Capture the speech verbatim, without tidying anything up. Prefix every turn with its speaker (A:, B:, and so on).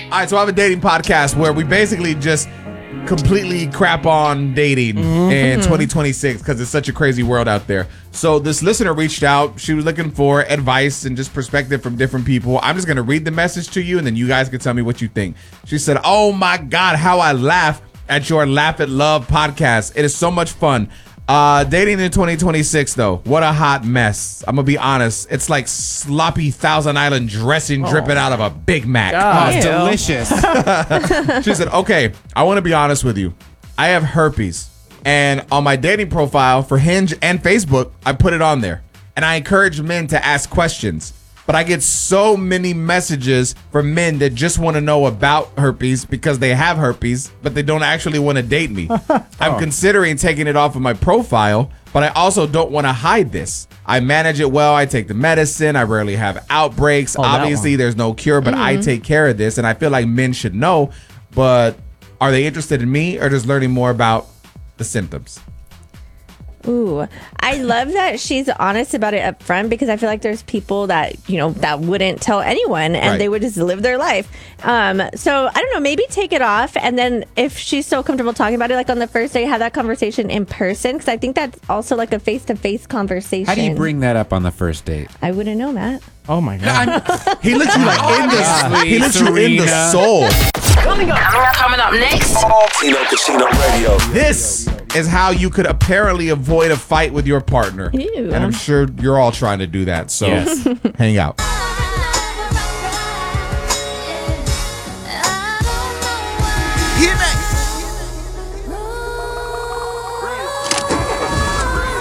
A: All right, so I have a dating podcast where we basically just completely crap on dating mm-hmm. in twenty twenty-six because it's such a crazy world out there. So this listener reached out. She was looking for advice and just perspective from different people. I'm just going to read the message to you, and then you guys can tell me what you think. She said, oh, my God, how I laugh at your Laugh at Love podcast. It is so much fun. Uh, dating in twenty twenty-six, though, what a hot mess. I'm going to be honest. It's like sloppy Thousand Island dressing oh. dripping out of a Big Mac.
B: Oh, it's delicious.
A: She said, okay, I want to be honest with you. I have herpes. And on my dating profile for Hinge and Facebook, I put it on there. And I encourage men to ask questions. But I get so many messages from men that just want to know about herpes because they have herpes, but they don't actually want to date me. oh. I'm considering taking it off of my profile, but I also don't want to hide this. I manage it well. I take the medicine. I rarely have outbreaks. Oh, Obviously, there's no cure, but mm-hmm. I take care of this. And I feel like men should know. But are they interested in me or just learning more about the symptoms?
C: Ooh, I love that she's honest about it up front because I feel like there's people that, you know, that wouldn't tell anyone and right. they would just live their life. Um, so I don't know, maybe take it off. And then if she's so comfortable talking about it, like on the first day, have that conversation in person. Because I think that's also like a face-to-face conversation.
B: How do you bring that up on the first date?
C: I wouldn't know, Matt.
D: Oh my God.
A: He looks you like in the, he looks you in the soul.
E: Coming up, coming up next.
F: Tino Casino Radio.
A: This is how you could apparently avoid a fight with your partner.
C: Ew.
A: And I'm sure you're all trying to do that. So yes. Hang out.